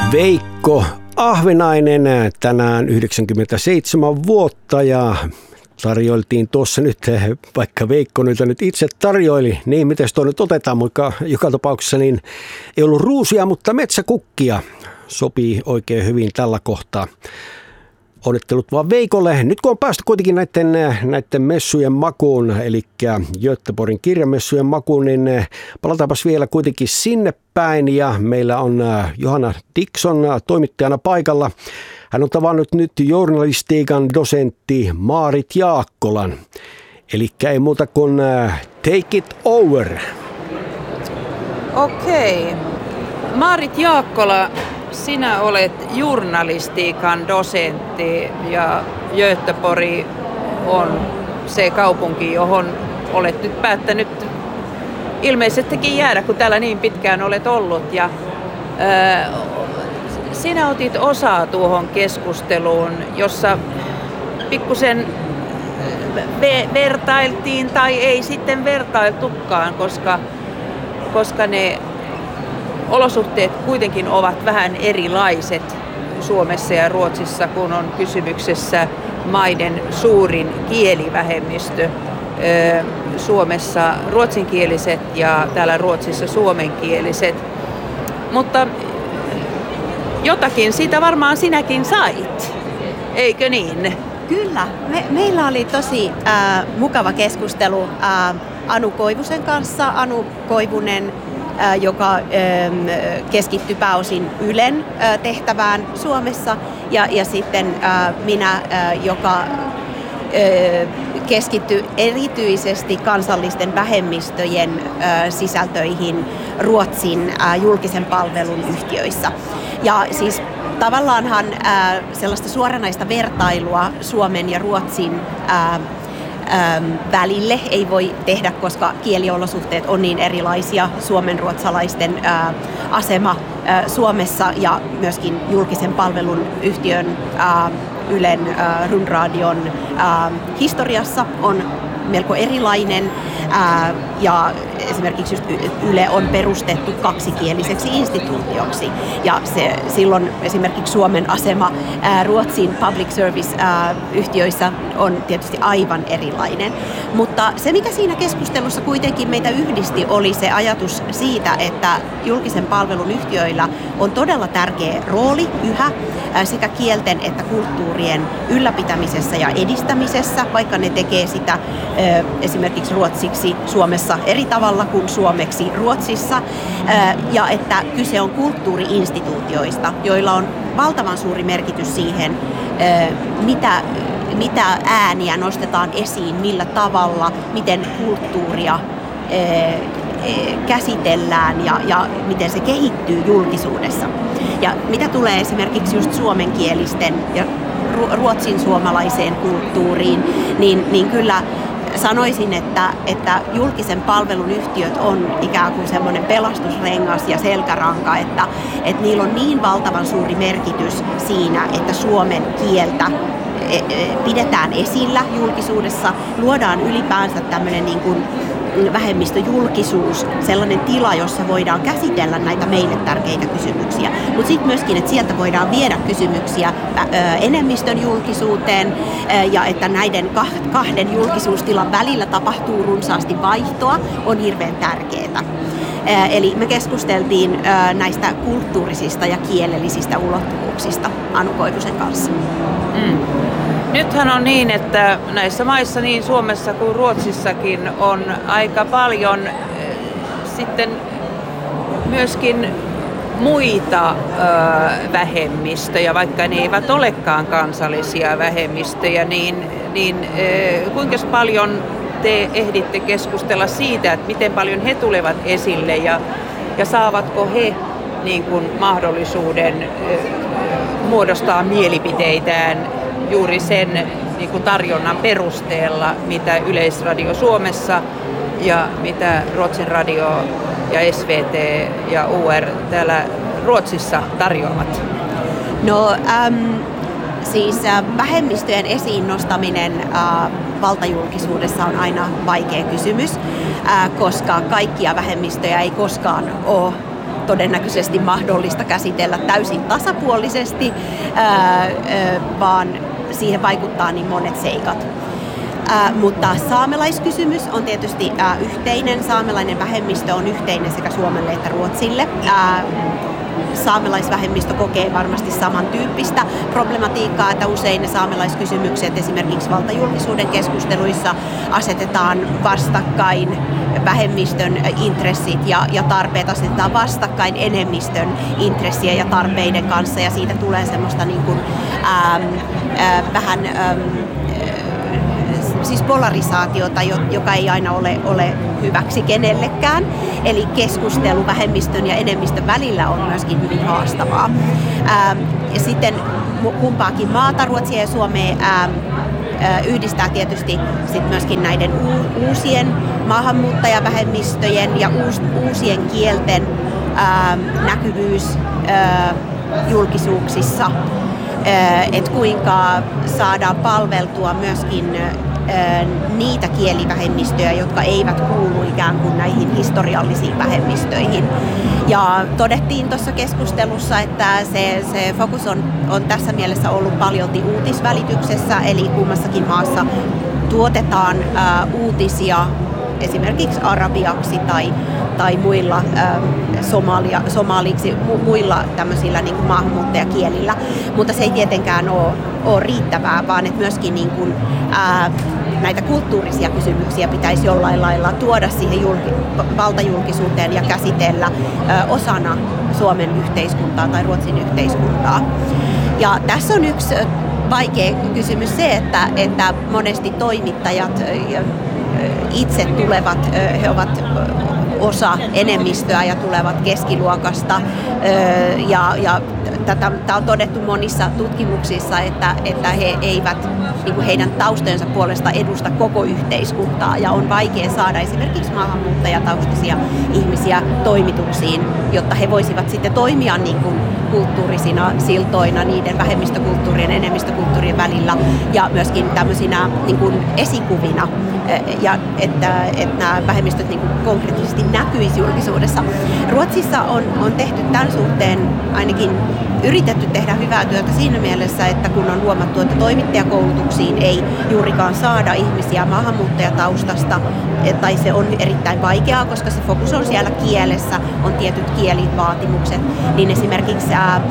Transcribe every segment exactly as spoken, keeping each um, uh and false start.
Veikko Ahvenainen tänään yhdeksänkymmentäseitsemän vuotta ja tarjoiltiin tuossa nyt, vaikka Veikko nyt, nyt itse tarjoili, niin miten tuo nyt otetaan, mutta joka tapauksessa niin ei ollut ruusia, mutta metsäkukkia sopii oikein hyvin tällä kohtaa. Onnittelut vaan Veikolle. Nyt kun on päästy kuitenkin näiden, näiden messujen makuun, eli Göteborgin kirjamessujen makuun, niin palataanpas vielä kuitenkin sinne päin. Ja meillä on Johanna Dickson toimittajana paikalla. Hän on tavannut nyt journalistiikan dosentti Maarit Jaakkolan. Eli ei muuta kuin take it over. Okei. Maarit Jaakkola, sinä olet journalistiikan dosentti ja Göteborg on se kaupunki, johon olet nyt päättänyt ilmeisestikin jäädä, kun täällä niin pitkään olet ollut. Ja, ää, sinä otit osaa tuohon keskusteluun, jossa pikkusen ve- vertailtiin tai ei sitten vertailtukaan, koska, koska ne olosuhteet kuitenkin ovat vähän erilaiset Suomessa ja Ruotsissa, kun on kysymyksessä maiden suurin kielivähemmistö. Suomessa ruotsinkieliset ja täällä Ruotsissa suomenkieliset. Mutta jotakin siitä varmaan sinäkin sait, eikö niin? Kyllä. Me, meillä oli tosi äh, mukava keskustelu äh, Anu Koivusen kanssa. Anu Koivunen, äh, joka äh, keskittyi pääosin Ylen äh, tehtävään Suomessa, ja, ja sitten äh, minä, äh, joka äh, keskittyi erityisesti kansallisten vähemmistöjen äh, sisältöihin Ruotsin äh, julkisen palvelun yhtiöissä. Ja siis tavallaanhan ää, sellaista suoranaista vertailua Suomen ja Ruotsin ää, ää, välille ei voi tehdä, koska kieliolosuhteet on niin erilaisia. Suomen-ruotsalaisten ää, asema ää, Suomessa ja myöskin julkisen palvelun yhtiön ää, Ylen ää, Rundradion ää, historiassa on melko erilainen, ää, ja esimerkiksi just Yle on perustettu kaksikieliseksi instituutioksi, ja se, silloin esimerkiksi Suomen asema ää, Ruotsin public service-yhtiöissä on tietysti aivan erilainen. Mutta se, mikä siinä keskustelussa kuitenkin meitä yhdisti, oli se ajatus siitä, että julkisen palvelun yhtiöillä on todella tärkeä rooli yhä ää, sekä kielten että kulttuurien ylläpitämisessä ja edistämisessä, vaikka ne tekee sitä esimerkiksi ruotsiksi Suomessa eri tavalla kuin suomeksi Ruotsissa, ja että kyse on kulttuuriinstituutioista, joilla on valtavan suuri merkitys siihen, mitä, mitä ääniä nostetaan esiin, millä tavalla, miten kulttuuria käsitellään ja, ja miten se kehittyy julkisuudessa. Ja mitä tulee esimerkiksi just suomenkielisten ja ruotsin suomalaiseen kulttuuriin, niin, niin kyllä sanoisin, että, että julkisen palvelun yhtiöt on ikään kuin semmoinen pelastusrengas ja selkäranka, että, että niillä on niin valtavan suuri merkitys siinä, että suomen kieltä pidetään esillä julkisuudessa, luodaan ylipäänsä tämmöinen niin kuin vähemmistöjulkisuus, sellainen tila, jossa voidaan käsitellä näitä meille tärkeitä kysymyksiä. Mutta sitten myöskin, että sieltä voidaan viedä kysymyksiä enemmistön julkisuuteen, ja että näiden kahden julkisuustilan välillä tapahtuu runsaasti vaihtoa, on hirveän tärkeää. Eli me keskusteltiin näistä kulttuurisista ja kielellisistä ulottuvuuksista Anu Koivusen kanssa. Mm. Nythän on niin, että näissä maissa, niin Suomessa kuin Ruotsissakin, on aika paljon äh, sitten myöskin muita äh, vähemmistöjä, vaikka ne eivät olekaan kansallisia vähemmistöjä, niin, niin äh, kuinka paljon te ehditte keskustella siitä, että miten paljon he tulevat esille ja, ja saavatko he niin kuin mahdollisuuden äh, muodostaa mielipiteitään juuri sen niin kuin tarjonnan perusteella, mitä Yleisradio Suomessa ja mitä Ruotsin radio ja S V T ja U R täällä Ruotsissa tarjoavat? No äm, siis äh, vähemmistöjen esiin nostaminen äh, valtajulkisuudessa on aina vaikea kysymys, äh, koska kaikkia vähemmistöjä ei koskaan ole todennäköisesti mahdollista käsitellä täysin tasapuolisesti, ää, ää, vaan siihen vaikuttaa niin monet seikat. Ää, mutta saamelaiskysymys on tietysti ää, yhteinen. Saamelainen vähemmistö on yhteinen sekä Suomelle että Ruotsille. Ää, saamelaisvähemmistö kokee varmasti samantyyppistä problematiikkaa, että usein ne saamelaiskysymykset esimerkiksi valtajulkisuuden keskusteluissa asetetaan vastakkain, vähemmistön intressit ja, ja tarpeet asetetaan vastakkain enemmistön intressiä ja tarpeiden kanssa, ja siitä tulee semmoista niin kuin, ää, ää, vähän ää, siis polarisaatiota, joka ei aina ole, ole hyväksi kenellekään. Eli keskustelu vähemmistön ja enemmistön välillä on myöskin hyvin haastavaa. Ää, ja sitten kumpaakin maata, Ruotsia ja Suomea, ää, ää, yhdistää tietysti sit myöskin näiden u- uusien maahanmuuttajavähemmistöjen ja uus, uusien kielten ää, näkyvyys ää, julkisuuksissa. Että kuinka saadaan palveltua myöskin niitä kielivähemmistöjä, jotka eivät kuulu ikään kuin näihin historiallisiin vähemmistöihin. Ja todettiin tuossa keskustelussa, että se, se fokus on, on tässä mielessä ollut paljolti uutisvälityksessä, eli kummassakin maassa tuotetaan ää, uutisia esimerkiksi arabiaksi tai, tai muilla ää, somalia, somaliksi, mu, muilla tämmöisillä niin kuin maahanmuuttajakielillä, mutta se ei tietenkään ole, ole riittävää, vaan että myöskin niin kuin, ää, näitä kulttuurisia kysymyksiä pitäisi jollain lailla tuoda siihen julki, valtajulkisuuteen ja käsitellä ää, osana Suomen yhteiskuntaa tai Ruotsin yhteiskuntaa. Ja tässä on yksi vaikea kysymys se, että, että monesti toimittajat itse tulevat, he ovat osa enemmistöä ja tulevat keskiluokasta, ja, ja tätä, tämä on todettu monissa tutkimuksissa, että, että he eivät niin kuin heidän taustojensa puolesta edusta koko yhteiskuntaa, ja on vaikea saada esimerkiksi maahanmuuttajataustaisia ihmisiä toimituksiin, jotta he voisivat sitten toimia niin kuin kulttuurisina siltoina niiden vähemmistökulttuurien ja enemmistökulttuurien välillä, ja myöskin tämmöisinä niin kuin esikuvina, ja että, että nämä vähemmistöt niin kuin konkreettisesti näkyisi julkisuudessa. Ruotsissa on, on tehty tämän suhteen ainakin yritetty tehdä hyvää työtä siinä mielessä, että kun on huomattu, että toimittajakoulutuksiin ei juurikaan saada ihmisiä maahanmuuttajataustasta, tai se on erittäin vaikeaa, koska se fokus on siellä kielessä, on tietyt kielivaatimukset, niin esimerkiksi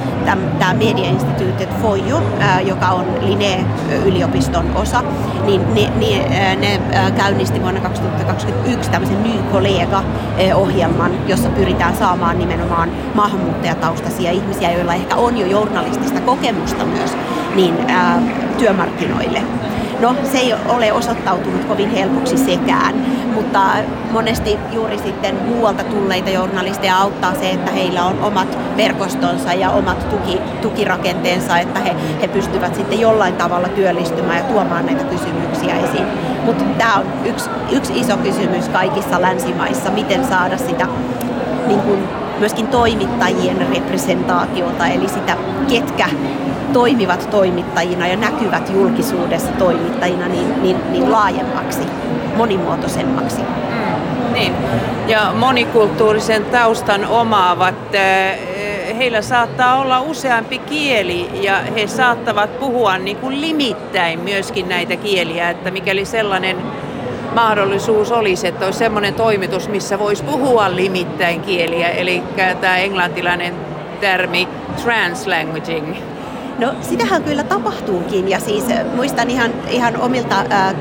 tämä Mediainstituutet F O J, ää, joka on Linné-yliopiston osa, niin ne, ne, ne käynnisti vuonna kaksituhattakaksikymmentäyksi tämmöisen Ny Kollega-ohjelman, jossa pyritään saamaan nimenomaan maahanmuuttajataustaisia ihmisiä, joilla ehkä on jo journalistista kokemusta myös, niin ää, työmarkkinoille. No, se ei ole osoittautunut kovin helpoksi sekään, mutta monesti juuri sitten muualta tulleita journalisteja auttaa se, että heillä on omat verkostonsa ja omat tuki, tukirakenteensa, että he, he pystyvät sitten jollain tavalla työllistymään ja tuomaan näitä kysymyksiä esiin. Mutta tämä on yksi, yksi iso kysymys kaikissa länsimaissa, miten saada sitä niin kuin myöskin toimittajien representaatiota, eli sitä, ketkä toimivat toimittajina ja näkyvät julkisuudessa toimittajina niin, niin, niin laajemmaksi, monimuotoisemmaksi. Mm, niin. Ja monikulttuurisen taustan omaavat, heillä saattaa olla useampi kieli ja he saattavat puhua niin kuin limittäin myöskin näitä kieliä, että mikäli sellainen mahdollisuus olisi, että olisi semmoinen toimitus, missä voisi puhua limittäin kieliä, eli tämä englantilainen termi translanguaging. No sitähän kyllä tapahtuukin, ja siis muistan ihan, ihan omilta ää,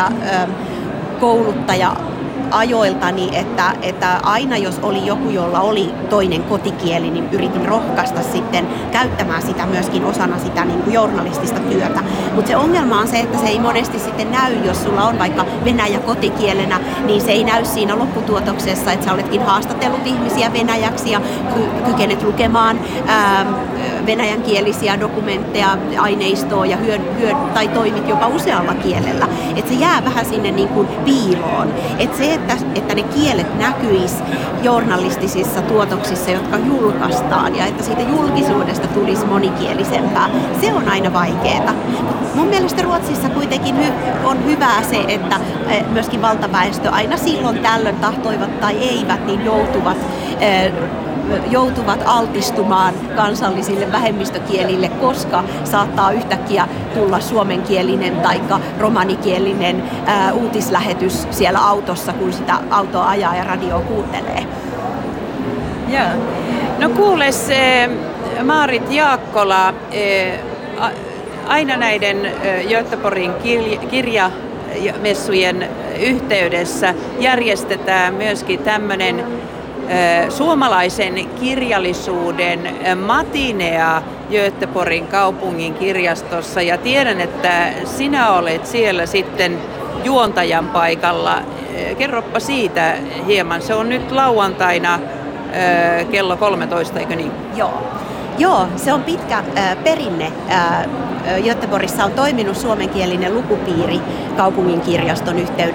toimittajakouluttaja ajoiltani, että, että aina jos oli joku, jolla oli toinen kotikieli, niin yritin rohkaista sitten käyttämään sitä myöskin osana sitä niin kuin journalistista työtä. Mutta se ongelma on se, että se ei monesti sitten näy, jos sulla on vaikka venäjä kotikielenä, niin se ei näy siinä lopputuotoksessa, että sä oletkin haastatellut ihmisiä venäjäksi ja ky- kykenet lukemaan ää, venäjänkielisiä dokumentteja, aineistoa ja hyön, hyön, tai toimit jopa usealla kielellä. Että se jää vähän sinne niin kuin piiloon. Et se, että, että ne kielet näkyis journalistisissa tuotoksissa, jotka julkaistaan, ja että siitä julkisuudesta tulisi monikielisempää, se on aina vaikeaa. Mun mielestä Ruotsissa kuitenkin hy- on hyvää se, että myöskin valtaväestö aina silloin tällöin tahtoivat tai eivät, niin joutuvat joutuvat altistumaan kansallisille vähemmistökielille, koska saattaa yhtäkkiä tulla suomenkielinen tai romanikielinen ää, uutislähetys siellä autossa, kun sitä autoa ajaa ja radio kuuntelee. Ja. No kuules, Maarit Jaakkola, aina näiden Göteborgin kirjamessujen yhteydessä järjestetään myöskin tämmöinen suomalaisen kirjallisuuden matinea Göteborgin kaupungin kirjastossa. Ja tiedän, että sinä olet siellä sitten juontajan paikalla. Kerropa siitä hieman. Se on nyt lauantaina kello kolmetoista, eikö niin? Joo. Joo, se on pitkä äh, perinne. Äh, Göteborgissa on toiminut suomenkielinen lukupiiri kaupungin kirjaston yhteydessä